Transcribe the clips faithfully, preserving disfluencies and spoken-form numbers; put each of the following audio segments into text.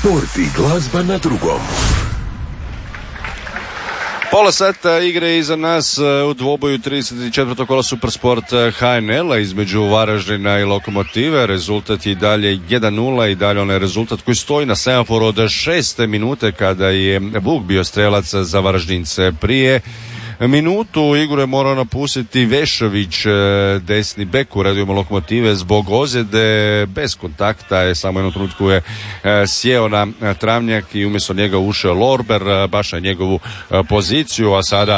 Sport i glazba na drugom. Pola sata igre iza nas u dvoboju trideset četvrtog kola Supersport H N L-a između Varaždina i Lokomotive. Rezultat je i dalje jedan nula i dalje onaj rezultat koji stoji na semaforu od šeste minute kada je Vuk bio strelac za Varaždince. Prije minutu igru je morao napustiti Vešović, desni bek u redovima Lokomotive zbog ozljede, bez kontakta je samo jednom trenutku je sjeo na travnjak i umjesto njega ušao Lorber, baš na njegovu poziciju, a sada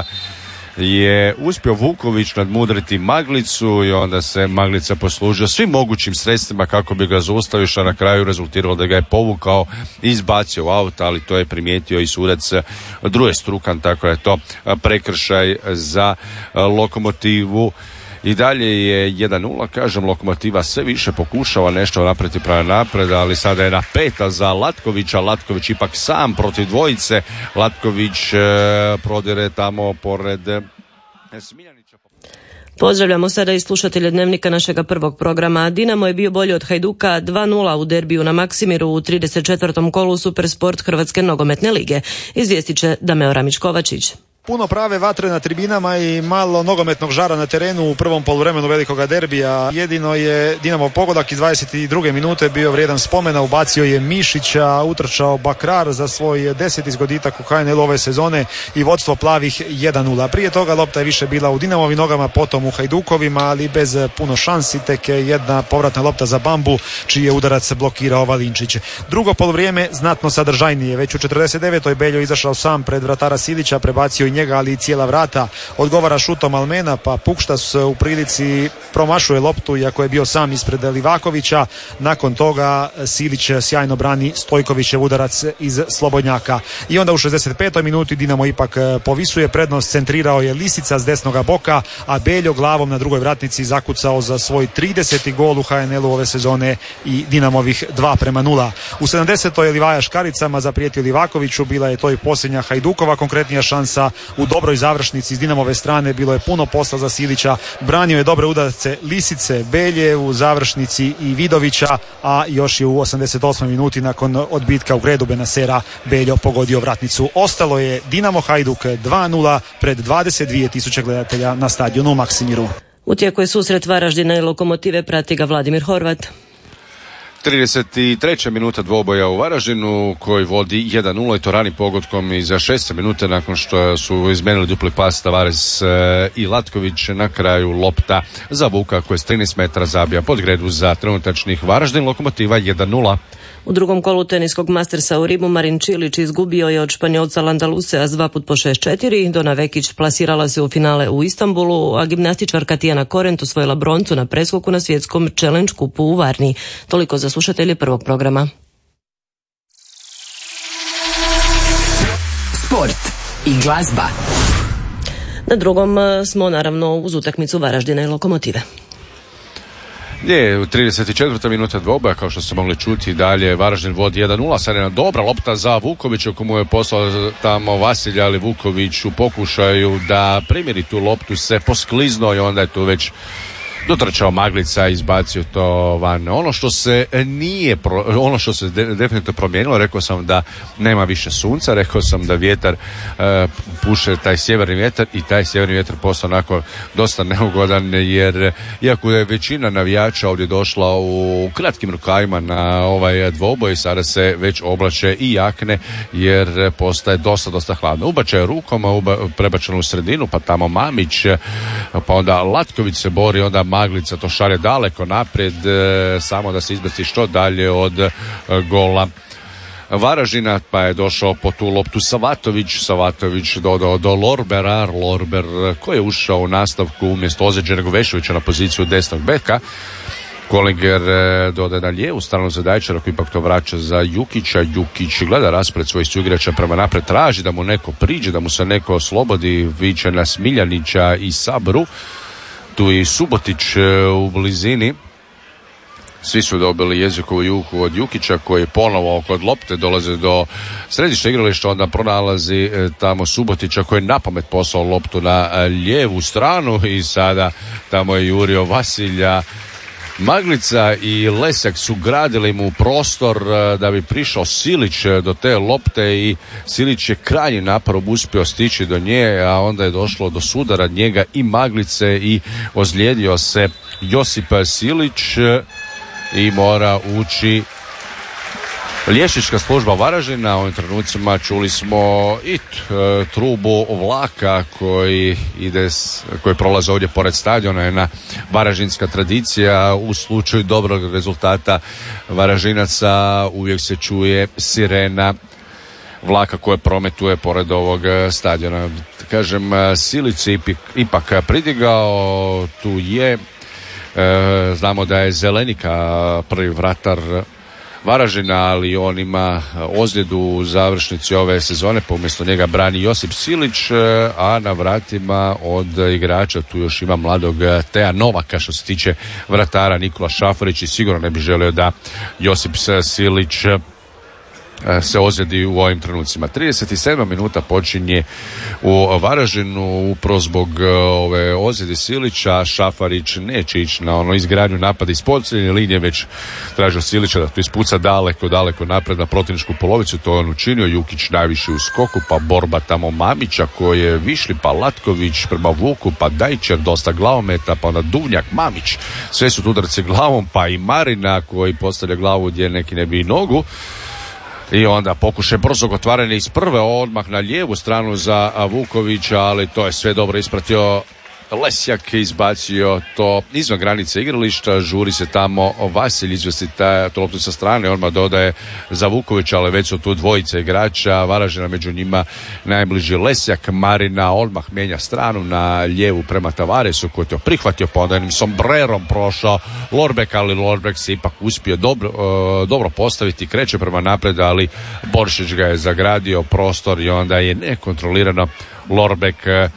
je uspio Vuković nadmudriti Maglicu i onda se Maglica poslužio svim mogućim sredstvima kako bi ga zaustavio, što na kraju rezultiralo da ga je povukao i izbacio u auto, ali to je primijetio i sudac Druje Strukan, tako je to prekršaj za Lokomotivu. I dalje je jedan nula, kažem, Lokomotiva sve više pokušava nešto napraviti prema napred, ali sada je na peta za Latkovića. Latković ipak sam protiv dvojice. Latković e, prodire tamo pored Smiljanića. Pozdravljamo sada i slušatelje Dnevnika našega prvog programa. Dinamo je bio bolji od Hajduka dva nula u derbiju na Maksimiru u trideset četvrtom kolu Supersport Hrvatske nogometne lige. Izvijestit će Dameo Ramić-Kovačić. Puno prave vatre na tribinama i malo nogometnog žara na terenu u prvom poluvremenu velikoga derbija. Jedino je Dinamo pogodak iz dvadeset druge minute bio vrijedan spomena. Ubacio je Mišića, utrčao Bakrar za svoj deseti zgoditak u H N L ove sezone i vodstvo plavih jedan nula. Prije toga lopta je više bila u Dinamovim nogama, potom u Hajdukovima, ali bez puno šansi. Tek jedna povratna lopta za Bambu, čiji je udarac blokirao Valinčić. Drugo poluvrijeme znatno sadržajnije. Već u četrdeset devetoj Beljo izašao sam pred vratara Silića, prebacio i njega, ali i cijela vrata. Odgovara šutom Almena, pa Pukštas u prilici promašuje loptu, iako je bio sam ispred Livakovića. Nakon toga Silić sjajno brani Stojkovićev udarac iz slobodnjaka. I onda u šezdeset petoj minuti Dinamo ipak povisuje prednost, centrirao je Lisica s desnoga boka, a Beljo glavom na drugoj vratnici zakucao za svoj trideseti gol u H N L-u ove sezone i Dinamovih dva prema nula. U sedamdesetoj je Livaja škaricama zaprijetio Livakoviću, bila je to i posljednja Hajdukova konkretnija šansa. U dobroj završnici iz Dinamove strane bilo je puno posla za Silića, branio je dobre udarce Lisice, Belje u završnici i Vidovića, a još je u osamdeset osmoj minuti nakon odbitka u gredu Benasera Beljo pogodio vratnicu. Ostalo je Dinamo Hajduk dva nula pred dvadeset dvije tisuće gledatelja na stadionu u Maksimiru. U tijeku je susret Varaždina i Lokomotive, prati ga Vladimir Horvat. trideset treća minuta dvoboja u Varaždinu koji vodi jedan nula i to ranim pogodkom i za šest minute nakon što su izmenili dupli pas Tavares i Latković. Na kraju lopta za Vuka koji s trinaest metara zabija pod gredu za trenutačnih Varaždin. Lokomotiva jedan nula. U drugom kolu teniskog Mastersa u Rimu Marin Čilić izgubio je od Španjolca Landalusea s dva put po šest četiri. Dona Vekić plasirala se u finale u Istanbulu, a gimnastičarka Tijana Korent osvojila broncu na preskoku na svjetskom Challenge kupu u Varni. Toliko za slušatelje prvog programa. Sport i glazba. Na drugom smo naravno uz utakmicu Varaždina i Lokomotive. Je, u trideset četvrtoj minuta dvoboja, kao što ste mogli čuti, dalje Varaždin vodi jedan nula, sad je jedna dobra lopta za Vukovića, komu je poslao tamo Vasilja, ali Vuković u pokušaju da primjeri tu loptu se poskliznuo i onda je tu već dotrčao Maglica, izbacio to van. Ono što se nije, pro, ono što se de, definitivno promijenilo, rekao sam da nema više sunca, rekao sam da vjetar e, puše taj sjeverni vjetar i taj sjeverni vjetar postao onako dosta neugodan, jer iako je većina navijača ovdje došla u kratkim rukavima na ovaj dvoboj, sada se već oblače i jakne jer postaje dosta, dosta hladno. Ubačaj rukom, uba, prebačeno u sredinu, pa tamo Mamić, pa onda Latković se bori, onda Maglica to šalje daleko naprijed, e, samo da se izbaci što dalje od e, gola Varaždina, pa je došao po tu loptu Savatović, Savatović dodao do Lorbera, Lorber koji je ušao u nastavku umjesto ozlijeđenog Vešovića na poziciju desnog beka. Kolinger dodaje na lijevu stranu za Dajčara koji ipak to vraća za Jukića. Jukić gleda raspred svojih suigrača prema napred, traži da mu neko priđe, da mu se neko oslobodi, viče na Smiljanića i Sabru. Tu je i Subotić u blizini. Svi su dobili jezikovu juku od Jukića koji ponovo kod lopte dolaze do središnjeg igrališta, onda pronalazi tamo Subotića koji je napamet poslao loptu na lijevu stranu i sada tamo je jurio Vasilja Maglica i Lesjak su gradili mu prostor da bi prišao Silić do te lopte i Silić je krajnji naporom uspio stići do nje, a onda je došlo do sudara njega i Maglice i ozlijedio se Josip Silić i mora ući liječnička služba Varaždina. U ovim trenucima čuli smo i trubu vlaka koji ide, koji prolaze ovdje pored stadiona. Jedna varaždinska tradicija, u slučaju dobrog rezultata Varaždinaca uvijek se čuje sirena vlaka koje prometuje pored ovog stadiona. Kažem, Silić se ipak pridigao, tu je. Znamo da je Zelenika prvi vratar Varaždina, ali on ima ozljedu u završnici ove sezone, pa umjesto njega brani Josip Silić, a na vratima od igrača tu još ima mladog Teja Novaka što se tiče vratara Nikola Šafarić i sigurno ne bi želio da Josip Silić se ozljedi u ovim trenucima. trideset sedma minuta počinje u Varaždinu upravo zbog ove ozljede Silića. Šafarić neće ići na ono izgradnju napada iz posljednje linije, već tražio Silića da to ispuca daleko, daleko napred na protivničku polovicu. To je on učinio. Jukić najviše u skoku, pa borba tamo Mamića koji je višli, pa Latković prema Vuku, pa Dajčer, dosta glavometa, pa onda Duvnjak, Mamić, sve su tu udarci glavom, pa i Marina koji postavlja glavu gdje neki ne bi i nogu. I onda pokušaj brzog otvaranja iz prve odmah na lijevu stranu za Vukovića, ali to je sve dobro ispratio Lesjak, izbacio to izvan granice igrališta, žuri se tamo Vasilj izvesti to loptu sa strane, odmah dodaje za Vukovića, ali već su tu dvojice igrača Varaždina, među njima najbliži Lesjak. Marina odmah mijenja stranu na lijevu prema Tavaresu koji je to prihvatio, pa onda jednim sombrerom prošao Lorbek, ali Lorbek se ipak uspio dobro, uh, dobro postaviti, kreće prema napred, ali Boršić ga je zagradio prostor i onda je nekontrolirano Lorbek uh,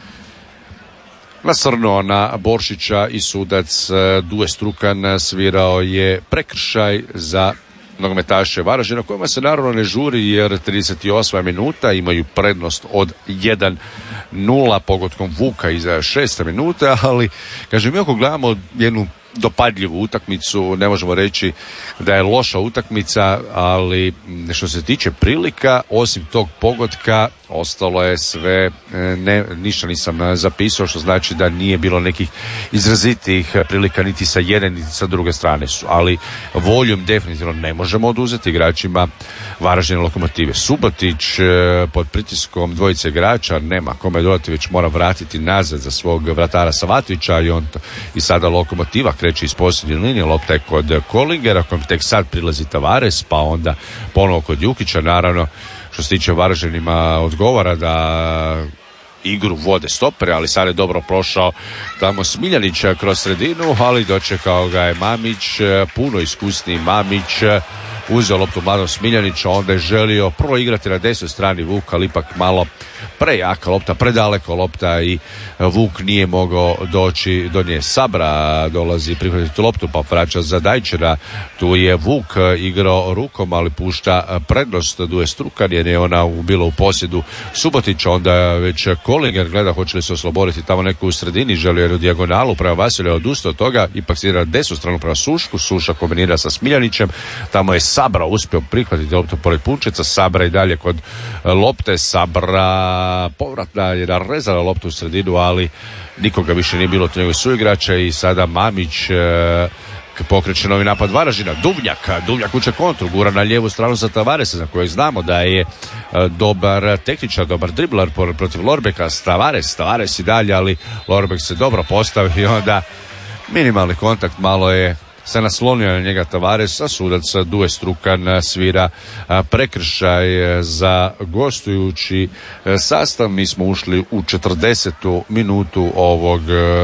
nasrnuo na Boršića i sudac Duje Strukan svirao je prekršaj za nogometaše Varaždina, kojima se naravno ne žuri jer trideset osma minuta imaju prednost od jedan nula pogodkom Vuka iza šeste minute, ali kažem, mi ako gledamo jednu dopadljivu utakmicu, ne možemo reći da je loša utakmica, ali što se tiče prilika, osim tog pogotka ostalo je sve, ne, ništa nisam zapisao, što znači da nije bilo nekih izrazitih prilika niti sa jedne niti sa druge strane su, ali voljom definitivno ne možemo oduzeti igračima Varaždina Lokomotive. Subotić pod pritiskom dvojice igrača nema kome dodati, već mora vratiti nazad za svog vratara Savatovića i on to, i sada Lokomotiva kreće iz posljednje linije, lopta je kod Kolingera kojem tek sad prilazi Tavares, pa onda ponovo kod Jukića. Naravno, što se tiče Varaždinima odgovara da igru vode stopere, ali sad je dobro prošao tamo Smiljanića kroz sredinu, ali dočekao ga je Mamić, puno iskusniji Mamić, uzeo loptu mladog Smiljanića, onda je želio prvo igrati na desnoj strani Vuk, ali ipak malo prejaka lopta, predaleko lopta i Vuk nije mogao doći do nje. Sabra dolazi prihvatiti loptu pa vraća za Dajčera, tu je Vuk igrao rukom, ali pušta prednost Duje Strukan jer je ona bila u posjedu Subotića, onda već Kolinger gleda hoće li se osloboditi tamo neko u sredini, želio je u dijagonalu prema Vasilju, odustao od toga, ipak se igra desnu stranu prema Sušku, Suša kombinira sa Smiljanićem, tamo je Sabra uspio prihvatiti loptu pored Punčeca, Sabra i dalje kod lopte, Sabra povratna je narezala loptu u sredinu, ali nikoga više nije bilo to njegov suigrača i sada Mamić e, pokreće novi napad Varaždina. Duvnjak, Duvnjak uče kontru, gura na lijevu stranu za Tavaresa, za kojeg znamo da je e, dobar tehničar, dobar driblar protiv Lorbeka. Tavares, Tavares i dalje, ali Lorbek se dobro postavi i onda minimalni kontakt, malo je se naslonio na njega Tavares, a sudac Duje Strukan svira prekršaj za gostujući sastav. Mi smo ušli u četrdesetu minutu ovog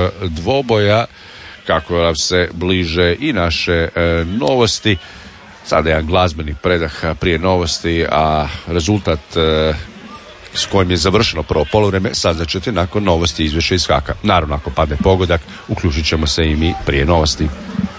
dvoboja, kako nam se bliže i naše novosti. Sada je jedan glazbeni predah prije novosti, a rezultat s kojim je završeno prvo poluvreme saznat ćete nakon novosti izvješća iz Haka. Naravno, ako padne pogodak, uključit ćemo se i mi prije novosti.